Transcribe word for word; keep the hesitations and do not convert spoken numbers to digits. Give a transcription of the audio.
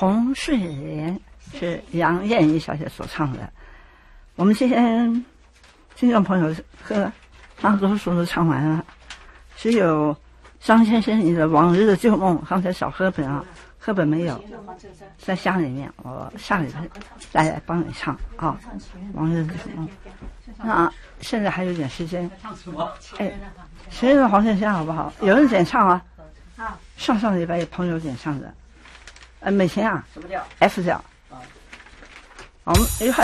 红睡莲是杨燕怡小姐所唱的。我们今天听众朋友和大多数都唱完了，只有张先生你的《往日的旧梦》，刚才找课本啊，课本没有，在家里面，我下礼拜再来帮你唱啊，《往日的旧梦》。那现在还有点时间，哎，谁的黄线香好不好？有人点唱啊？上上礼拜有朋友点唱的，呃，美琴啊，什么调 ？F 调。我们一会儿。